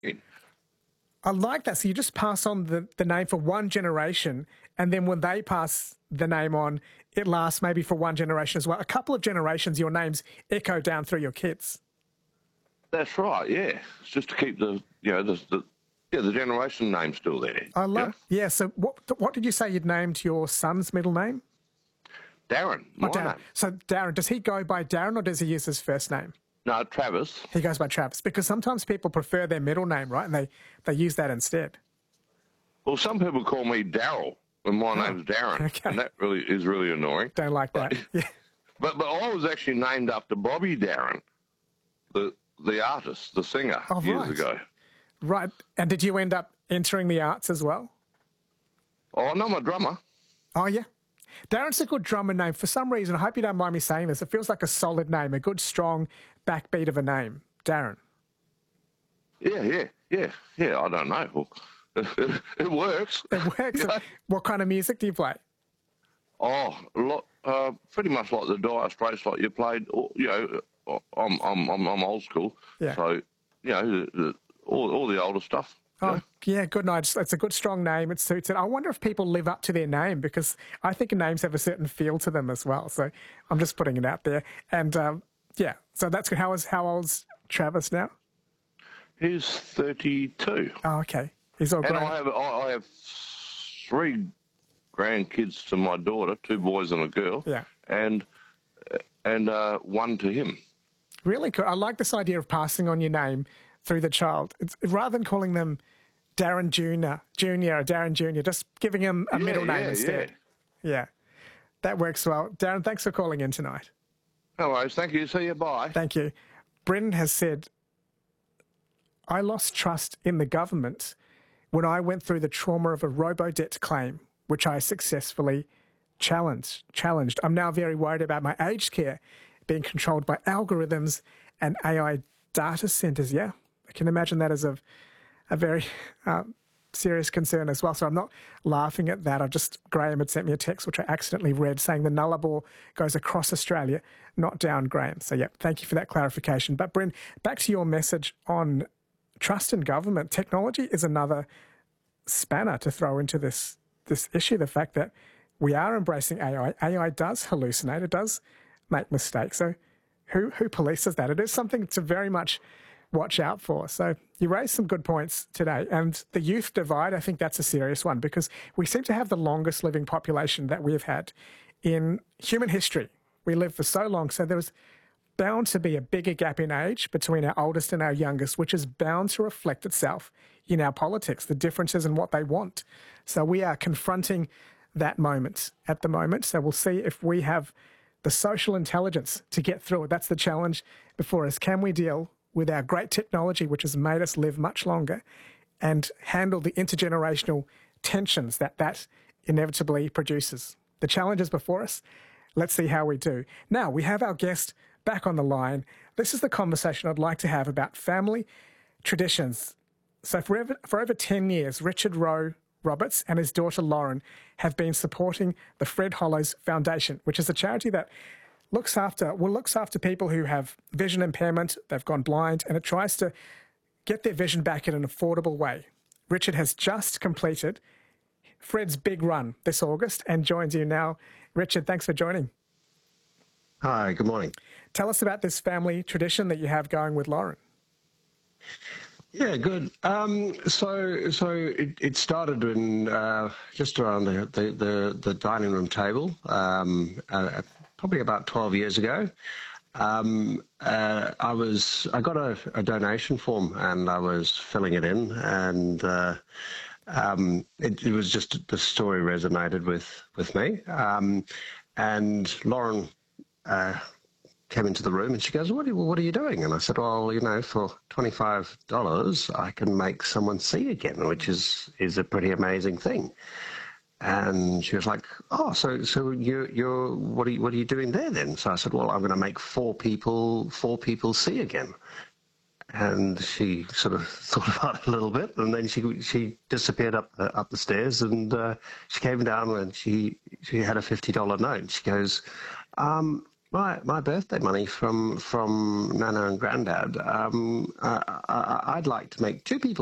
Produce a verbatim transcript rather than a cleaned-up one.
I like that. So you just pass on the, the name for one generation, and then when they pass the name on, it lasts maybe for one generation as well. A couple of generations, your names echo down through your kids. That's right, yeah. It's just to keep the, you know, the, the yeah, the generation name still there. I love, you know? yeah. So what what did you say you'd named your son's middle name? Darren, my oh, Darren. name. So Darren, does he go by Darren or does he use his first name? No, Travis. He goes by Travis, because sometimes people prefer their middle name, right? And they, they use that instead. Well, some people call me Daryl, and my oh, name's Darren, okay. And that really is really annoying. Don't like that. But, yeah. but but I was actually named after Bobby Darin, the the artist, the singer, oh, years right. ago. Right. And did you end up entering the arts as well? Oh, no, I'm a drummer. Oh, yeah. Darren's a good drummer name. For some reason, I hope you don't mind me saying this, it feels like a solid name, a good, strong backbeat of a name. Darren. Yeah, yeah, yeah, yeah, I don't know. Well, it, it works. It works. Yeah. What kind of music do you play? Oh, a lot, uh, pretty much like the Dire Straits, like you played. You know, I'm I'm I'm, I'm old school, yeah. So you know, the, the, all all the older stuff. Oh, know? yeah, good night. It's a good, strong name. It suits it. I wonder if people live up to their name, because I think names have a certain feel to them as well. So I'm just putting it out there. And um, yeah, so that's good. How is how old's Travis now? He's thirty-two. Oh, okay. He's all and grown. I have I have three grandkids to my daughter, two boys and a girl. Yeah. And and uh, one to him. Really cool. I like this idea of passing on your name through the child. It's, rather than calling them Darren Junior, Junior or Darren Junior, just giving him a yeah, middle name yeah, instead. Yeah. yeah. That works well. Darren, thanks for calling in tonight. No worries. Thank you. See you. Bye. Thank you. Brendan has said, I lost trust in the government when I went through the trauma of a robo-debt claim, which I successfully challenged. challenged. I'm now very worried about my aged care being controlled by algorithms and A I data centres. Yeah, I can imagine that as a, a very um, serious concern as well. So I'm not laughing at that. I just, Graham had sent me a text, which I accidentally read, saying the Nullarbor goes across Australia, not down, Graham. So yeah, thank you for that clarification. But Bryn, back to your message on trust in government. Technology is another spanner to throw into this this issue, the fact that we are embracing A I. A I does hallucinate, it does make mistakes. So who who polices that? It is something to very much watch out for. So you raised some good points today. And the youth divide, I think that's a serious one, because we seem to have the longest living population that we've had in human history. We live for so long, so there's bound to be a bigger gap in age between our oldest and our youngest, which is bound to reflect itself in our politics, the differences in what they want. So we are confronting that moment at the moment. So we'll see if we have the social intelligence to get through it. That's the challenge before us. Can we deal with our great technology, which has made us live much longer, and handle the intergenerational tensions that that inevitably produces? The challenge is before us. Let's see how we do. Now, we have our guest back on the line. This is the conversation I'd like to have about family traditions. So for over, for over ten years, Richard Rowe Roberts and his daughter Lauren have been supporting the Fred Hollows Foundation, which is a charity that looks after, well, looks after people who have vision impairment, they've gone blind, and it tries to get their vision back in an affordable way. Richard has just completed Fred's big run this August and joins you now. Richard, thanks for joining. Hi, good morning. Tell us about this family tradition that you have going with Lauren. Yeah, good. Um, so, so it, it started in uh, just around the, the, the, the dining room table, um, uh, probably about twelve years ago. Um, uh, I was I got a, a donation form and I was filling it in, and uh, um, it, it was just the story resonated with with me. Um, and Lauren Uh, came into the room and she goes, what are, you, what are you doing? And I said, well, you know, for twenty-five dollars, I can make someone see again, which is, is a pretty amazing thing. And she was like, oh, so so you, you're, what are you, what are you doing there then? So I said, well, I'm going to make four people, four people see again. And she sort of thought about it a little bit, and then she she disappeared up the, up the stairs, and uh, she came down and she, she had a fifty dollar note. She goes, um, my my birthday money from from Nana and Grandad. Um, I, I, I'd like to make two people